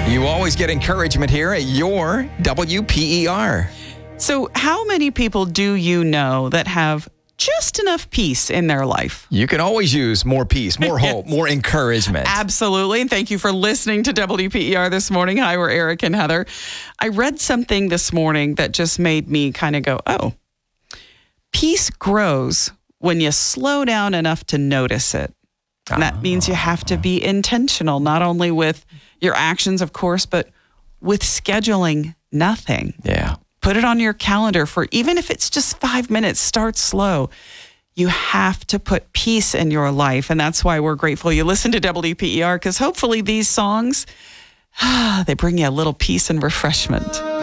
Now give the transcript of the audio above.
You always get encouragement here at your WPER. So how many people do you know that have just enough peace in their life? You can always use more peace, more hope, more encouragement. Absolutely. And thank you for listening to WPER this morning. Hi, we're Eric and Heather. I read something this morning that just made me kind of go, oh, peace grows when you slow down enough to notice it. And that means you have to be intentional, not only with your actions, of course, but with scheduling nothing. Yeah. Put it on your calendar for, even if it's just 5 minutes, start slow. You have to put peace in your life. And that's why we're grateful you listen to WPER, because hopefully these songs, they bring you a little peace and refreshment.